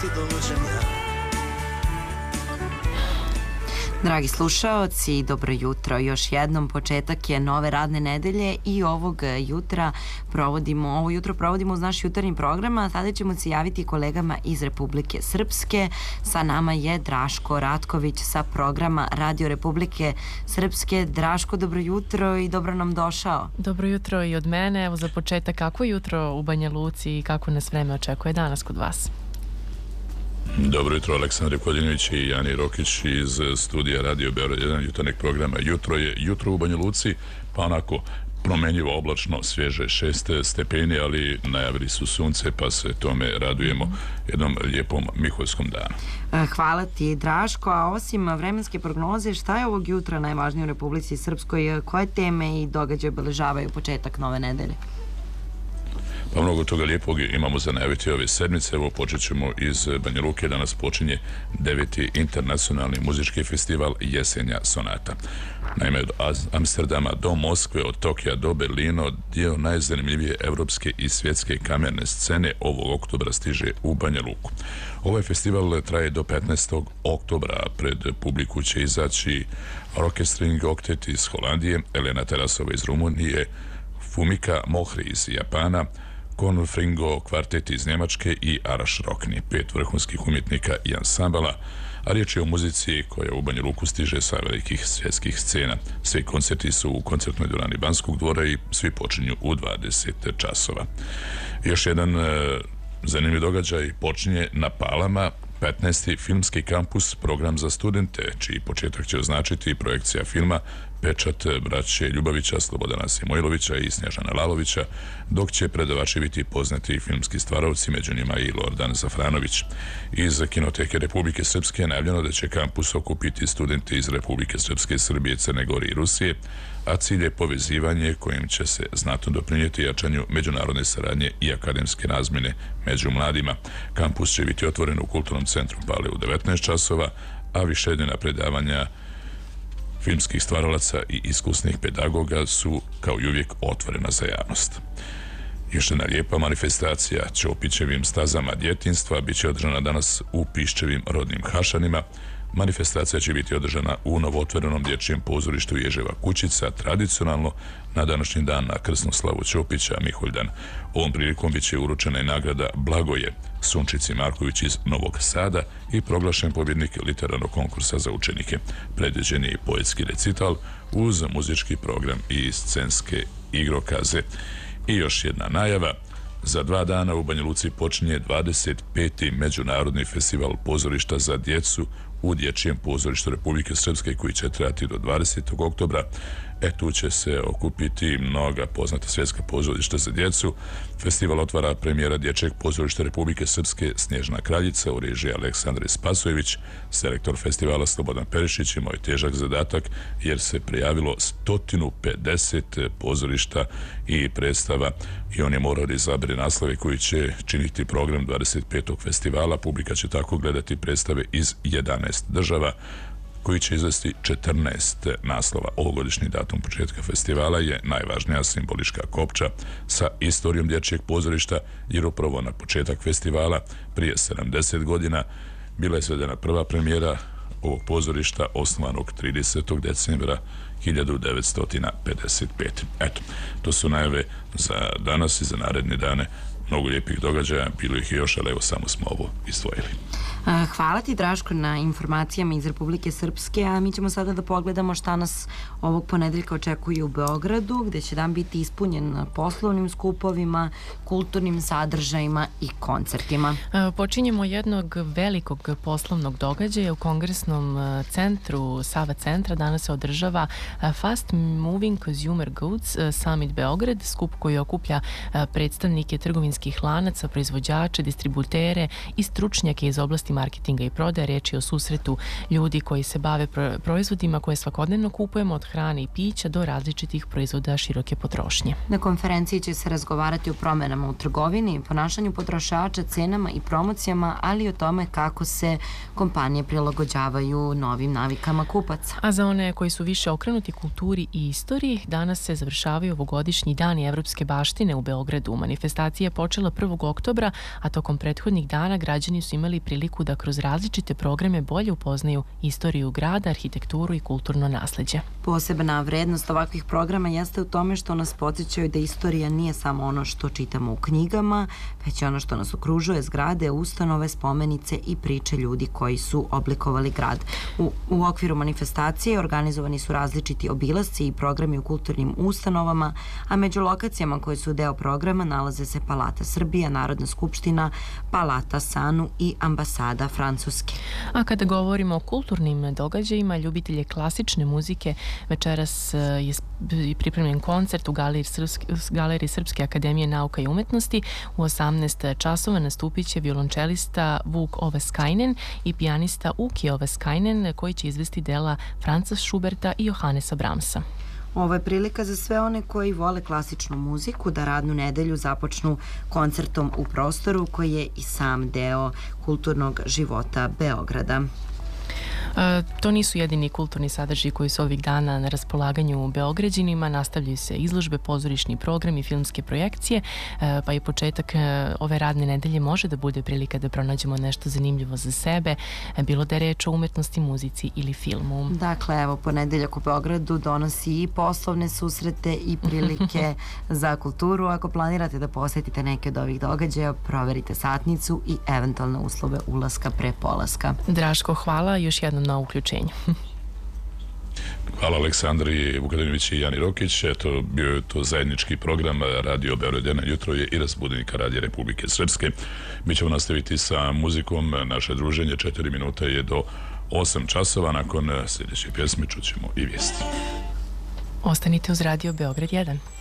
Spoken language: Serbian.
ti dođem ja. Dragi slušaoci, dobro jutro. Još jednom početak je nove radne nedelje i ovo jutro provodimo uz naš jutarnji program, a sada ćemo se javiti kolegama iz Republike Srpske. Sa nama je Draško Ratković sa programa Radio Republike Srpske. Draško, dobro jutro i dobro nam došao. Dobro jutro i od mene. Evo za početak, kako je jutro u Banja Luci i kako nas vreme očekuje danas kod vas? Dobro jutro, Aleksandar Kodinović i Jani Rokić iz studija Radio Beograd 1 jutarnjeg programa. Jutro u Banja Luci, pa onako promenljivo oblačno, svježe 6 stepeni, ali najavili su sunce, pa se tome radujemo jednom lijepom miholjskom danu. Hvala ti, Draško. A osim vremenske prognoze, šta je ovog jutra najvažnije u Republici Srpskoj? Koje teme i događaje obeležavaju početak nove nedelje? Pa mnogo toga lijepog imamo za najaviti ove sedmice. Evo počet ćemo iz Banja Luke. Danas počinje 9. internacionalni muzički festival Jesenja sonata. Naime, od Amsterdama do Moskve, od Tokija do Berlina, dio najzanimljivije evropske i svjetske kamerne scene ovog oktobra stiže u Banja Luku. Ovaj festival traje do 15. oktobra. Pred publiku će izaći Orkestring Oktet iz Holandije, Elena Tarasova iz Rumunije, Fumika Mohri iz Japana, Konfringo kvartet iz Njemačke i Araš Rokni, 5 vrhunskih umjetnika i ansambala, a riječ je o muzici koja u Banja Luku stiže sa velikih svjetskih scena. Svi koncerti su u koncertnoj dvorani Banskog dvora i svi počinju u 20 časova. Još jedan zanimljiv događaj počinje na Palama, 15. filmski kampus, program za studente, čiji početak će označiti projekcija filma Pečat braće Ljubavića, Slobodana Simojlovića i Snježana Lalovića, dok će predavači biti poznati filmski stvaravci, među njima i Lordan Zafranović. Iz Kinoteke Republike Srpske je najavljeno da će kampus okupiti studenti iz Republike Srpske, Srbije, Crne Gore i Rusije, a cilj je povezivanje kojim će se znatno doprinijeti jačanju međunarodne saradnje i akademske razmjene među mladima. Kampus će biti otvoren u Kulturnom centru Pale u 19 časova, a višednevna predavanja filmskih stvaralaca i iskusnih pedagoga su kao i uvijek otvorena za javnost. Još jedna lijepa manifestacija Ćopićevim stazama djetinjstva bit će održana danas u Piščevim rodnim Hašanima. Manifestacija će biti održana u novootvorenom dječjem pozorištu Ježeva kućica, tradicionalno na današnji dan na krsnu slavu Ćopića Miholjdan. Ovom prilikom bit će uručena i nagrada Blagoje Sunčici Marković iz Novog Sada i proglašen pobjednik literarnog konkursa za učenike. Predviđen je i poetski recital uz muzički program i scenske igrokaze. I još jedna najava. Za 2 dana u Banja Luci počinje 25. Međunarodni festival pozorišta za djecu u Dječjem pozorištu Republike Srpske, koji će trajati do 20. oktobra. Tu će se okupiti mnoga poznata svjetska pozorišta za djecu. Festival otvara premijera Dječjeg pozorišta Republike Srpske Snježna kraljica u režiji Aleksandre Spasojević. Selektor festivala Slobodan Perišić imao je težak zadatak jer se prijavilo 150 pozorišta i predstava i on je morao da izabere naslove koji će činiti program 25. festivala. Publika će tako gledati predstave iz 11 država koji će izvesti 14 naslova. Ovogodišnji datum početka festivala je najvažnija simbolička kopča sa istorijom dječjeg pozorišta, jer upravo na početak festivala prije 70 godina bila je svedena prva premijera ovog pozorišta, osnovanog 30. decembra 1955. Eto, to su najave za danas i za naredne dane. Mnogo lijepih događaja, bilo ih i još, ali evo samo smo ovo izdvojili. Hvala ti, Draško, na informacijama iz Republike Srpske, a mi ćemo sada da pogledamo šta nas ovog ponedeljka očekuje u Beogradu, gde će dan biti ispunjen poslovnim skupovima, kulturnim sadržajima i koncertima. Počinjemo jednog velikog poslovnog događaja u kongresnom centru Sava centra. Danas se održava Fast Moving Consumer Goods Summit Beograd, skup koji okuplja predstavnike trgovinskih lanaca, proizvođače, distributere i stručnjake iz oblasti oblasti marketinga i prodaje. Riječ je o susretu ljudi koji se bave proizvodima koje svakodnevno kupujemo, od hrane i pića do različitih proizvoda široke potrošnje. Na konferenciji će se razgovarati o promjenama u trgovini, ponašanju potrošača, cenama i promocijama, ali i o tome kako se kompanije prilagođavaju novim navikama kupaca. A za one koji su više okrenuti kulturi i istoriji, danas se završavaju ovogodišnji dani evropske baštine u Beogradu. Manifestacija je počela 1. oktobra, a tokom prethodnih dana građani su imali priliku da kroz različite programe bolje upoznaju istoriju grada, arhitekturu i kulturno nasleđe. Posebna vrednost ovakvih programa jeste u tome što nas podsjećaju da istorija nije samo ono što čitamo u knjigama, već je ono što nas okružuje, zgrade, ustanove, spomenice i priče ljudi koji su oblikovali grad. U okviru manifestacije organizovani su različiti obilasci i programi u kulturnim ustanovama, a među lokacijama koje su deo programa nalaze se Palata Srbija, Narodna skupština, Palata Sanu i Ambasada Francuske. A kada govorimo o kulturnim događajima, klasične muzike, večeras je pripremljen koncert u Galeriji Srpske akademije nauka i umetnosti. U 18 časova nastupit će violončelista Vuk Oveskainen i pijanista Uki Oveskainen, koji će izvesti dela Franca Schuberta i Johannesa Brahmsa. Ovo je prilika za sve one koji vole klasičnu muziku da radnu nedelju započnu koncertom u prostoru koji je i sam deo kulturnog života Beograda. To nisu jedini kulturni sadržaji koji su ovih dana na raspolaganju Beograđanima. Nastavljaju se izložbe, pozorišni program i filmske projekcije, pa i početak ove radne nedelje može da bude prilika da pronađemo nešto zanimljivo za sebe, bilo da je reč o umetnosti, muzici ili filmu. Dakle, evo, ponedeljak u Beogradu donosi i poslovne susrete i prilike za kulturu. Ako planirate da posetite neke od ovih događaja, proverite satnicu i eventualne uslove ulaska pre polaska. Draško, hvala još jednom na uključenju. Hvala Aleksandri Vukadinović i Jani Rokić. Eto, bio je to zajednički program Radio Beograd 1 jutro je i Razbudnika Radija Republike Srpske. Mi ćemo nastaviti sa muzikom. Naše druženje 4 minuta je do 8 časova. Nakon sljedeće pjesme čućemo i vijesti. Ostanite uz Radio Beograd 1.